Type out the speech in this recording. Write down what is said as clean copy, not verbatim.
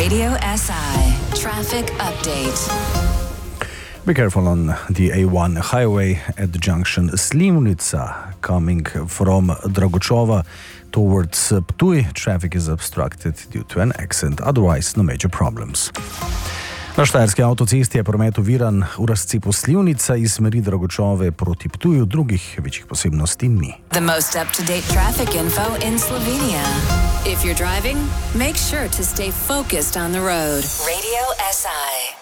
Radio SI traffic update. Be careful on the A1 highway at the junction Slivnica coming from Dragočova towards Ptuj. Traffic is obstructed due to an accident. Otherwise, no major problems. Na štajerski avtocesti je promet oviran v razcepu Slivnica iz smeri Dragočove proti Ptuju, drugih večjih posebnosti ni. The most up-to-date traffic info in Slovenia. If you're driving, make sure to stay focused on the road. Radio SI.